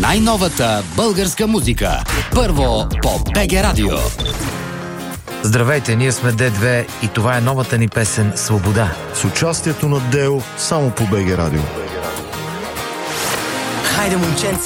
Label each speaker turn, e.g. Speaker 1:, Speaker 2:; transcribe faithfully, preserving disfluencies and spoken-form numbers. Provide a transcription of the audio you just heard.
Speaker 1: Най-новата българска музика. Първо по БГ Радио.
Speaker 2: Здравейте, ние сме Д две и това е новата ни песен «Свобода».
Speaker 3: С участието на Део само по БГ Радио.
Speaker 4: Хайде, момченци!